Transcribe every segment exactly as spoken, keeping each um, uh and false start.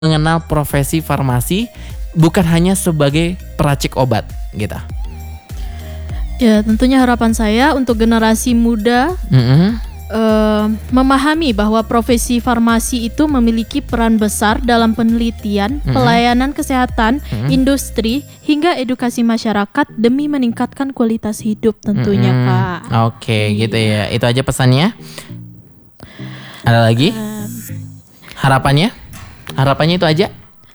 mengenal profesi farmasi bukan hanya sebagai peracik obat gitu? Ya, tentunya harapan saya untuk generasi muda Mm-hmm. uh, memahami bahwa profesi farmasi itu memiliki peran besar dalam penelitian, Mm-hmm. pelayanan kesehatan, Mm-hmm. industri, hingga edukasi masyarakat demi meningkatkan kualitas hidup tentunya, Mm-hmm. Kak. Oke, gitu ya. Itu aja pesannya. Ada lagi? Um, Harapannya? Harapannya itu aja?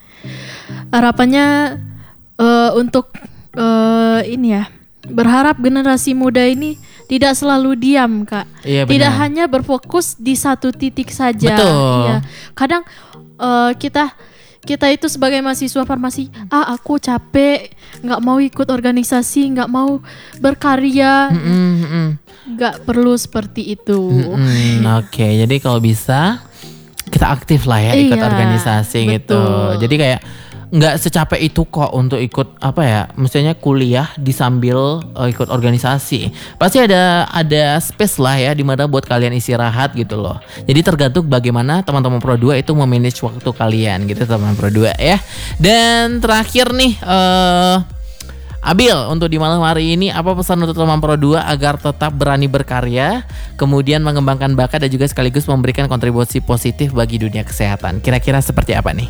harapannya uh, untuk uh, ini ya, berharap generasi muda ini tidak selalu diam, Kak. Iya, Tidak benar. hanya berfokus di satu titik saja. Betul. Iya. Kadang uh, kita kita itu sebagai mahasiswa farmasi, ah aku capek, nggak mau ikut organisasi, nggak mau berkarya, Mm-mm, mm-mm. nggak perlu seperti itu. Mm-mm, Oke, jadi kalau bisa kita aktif lah ya ikut Iya, organisasi gitu. betul. Jadi kayak nggak secapek itu kok untuk ikut apa ya, misalnya kuliah di sambil uh, ikut organisasi. Pasti ada ada space lah ya dimana buat kalian istirahat gitu loh. Jadi tergantung bagaimana teman-teman Pro dua itu memanage waktu kalian gitu teman-teman Pro dua ya. Dan terakhir nih eh Abil, untuk di malam hari ini apa pesan untuk teman Pro dua agar tetap berani berkarya, kemudian mengembangkan bakat dan juga sekaligus memberikan kontribusi positif bagi dunia kesehatan? Kira-kira seperti apa nih?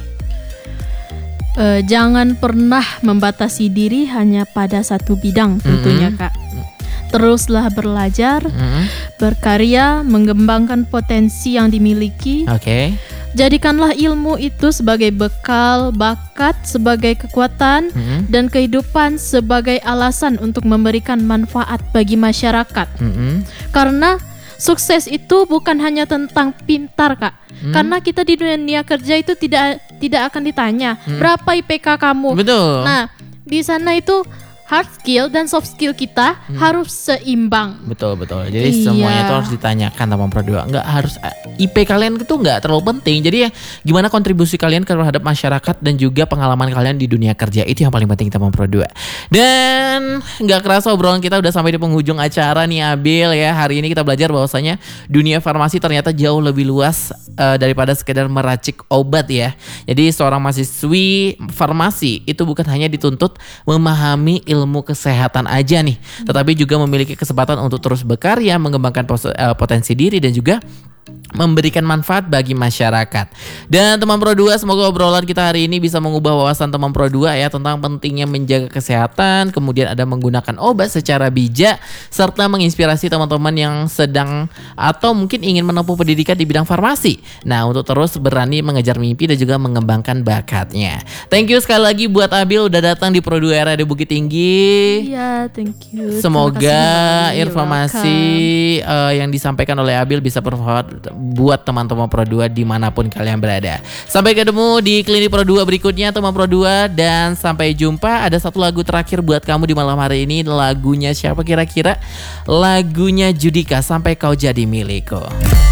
Uh, jangan pernah membatasi diri hanya pada satu bidang tentunya, Mm-hmm. Kak. Teruslah belajar, Mm-hmm. berkarya, mengembangkan potensi yang dimiliki. Oke. Jadikanlah ilmu itu sebagai bekal, bakat sebagai kekuatan, Mm-hmm. dan kehidupan sebagai alasan untuk memberikan manfaat bagi masyarakat. Mm-hmm. Karena sukses itu bukan hanya tentang pintar, Kak. Hmm. Karena kita di dunia kerja itu tidak tidak akan ditanya Hmm. berapa I P K kamu. Betul. Nah, di sana itu hard skill dan soft skill kita Hmm. harus seimbang. Betul betul. Jadi Iya. semuanya itu harus ditanyakan teman Pro dua. Nggak harus I P kalian itu nggak terlalu penting. Jadi ya gimana kontribusi kalian terhadap masyarakat dan juga pengalaman kalian di dunia kerja, itu yang paling penting teman Pro dua. Dan nggak kerasa obrolan kita udah sampai di penghujung acara nih Abil ya. Hari ini kita belajar bahwasanya dunia farmasi ternyata jauh lebih luas uh, daripada sekedar meracik obat ya. Jadi seorang mahasiswi farmasi itu bukan hanya dituntut memahami ilmu kesehatan aja nih, tetapi juga memiliki kesempatan untuk terus berkarya, mengembangkan pos- uh, potensi diri dan juga memberikan manfaat bagi masyarakat. Dan teman Pro dua, semoga obrolan kita hari ini bisa mengubah wawasan teman Pro dua ya tentang pentingnya menjaga kesehatan, kemudian ada menggunakan obat secara bijak, serta menginspirasi teman-teman yang sedang atau mungkin ingin menempuh pendidikan di bidang farmasi. Nah, untuk terus berani mengejar mimpi dan juga mengembangkan bakatnya. Thank you sekali lagi buat Abil udah datang di Pro dua R A D Bukit Tinggi. Iya, thank you. Terima Semoga kasih, informasi uh, yang disampaikan oleh Abil bisa bermanfaat buat teman-teman Pro dua dimanapun kalian berada. Sampai ketemu di Klinik Pro dua berikutnya teman Pro dua, dan sampai jumpa. Ada satu lagu terakhir buat kamu di malam hari ini. Lagunya siapa kira-kira? Lagunya Judika, Sampai Kau Jadi Milikku.